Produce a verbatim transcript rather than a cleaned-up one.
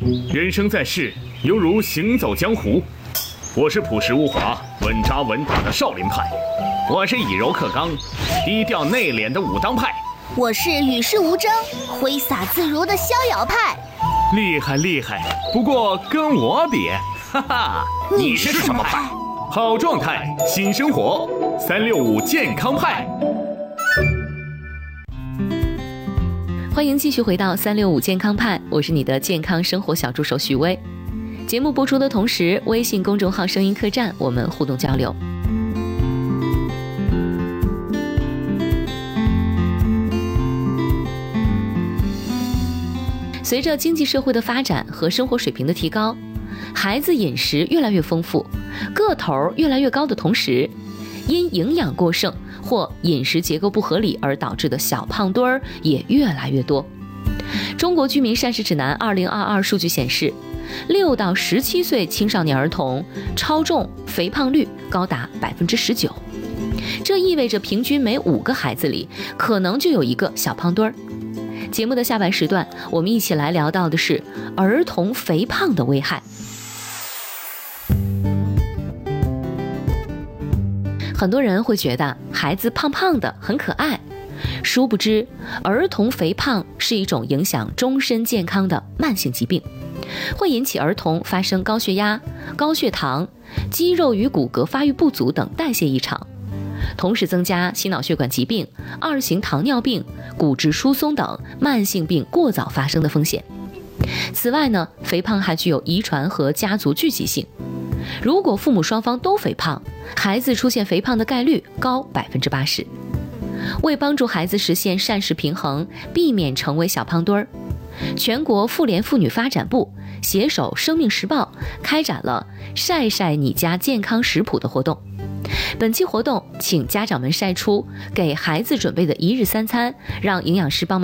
人生在世，犹如行走江湖。我是朴实无华、稳扎稳打的少林派，我是以柔克刚、低调内敛的武当派， 我是与世无争、挥洒自如的逍遥派。 厉害厉害，不过跟我比，哈哈， 你是什么派？ 好状态，新生活，三六五健康派。 欢迎继续回到三六五健康派，我是你的健康生活小助手许巍。节目播出的同时，微信公众号声音客栈我们互动交流。随着经济社会的发展和生活水平的提高，孩子饮食越来越丰富，个头越来越高的同时，因营养过剩或饮食结构不合理而导致的小胖墩儿也越来越多。中国居民膳食指南二零二二数据显示，六到十七岁青少年儿童超重肥胖率高达百分之十九，这意味着平均每五个孩子里可能就有一个小胖墩儿。节目的下半时段，我们一起来聊到的是儿童肥胖的危害。很多人会觉得孩子胖胖的很可爱，殊不知儿童肥胖是一种影响终身健康的慢性疾病，会引起儿童发生高血压、高血糖、肌肉与骨骼发育不足等代谢异常，同时增加心脑血管疾病、二型糖尿病、骨质疏松等慢性病过早发生的风险。此外呢，肥胖还具有遗传和家族聚集性。如果父母双方都肥胖，孩子出现肥胖的概率高百分之八十。为帮助孩子实现膳食平衡，避免成为小胖墩儿，全国妇联妇女发展部携手生命时报开展了晒晒你家健康食谱的活动。本期活动请家长们晒出给孩子准备的一日三餐，让营养师帮忙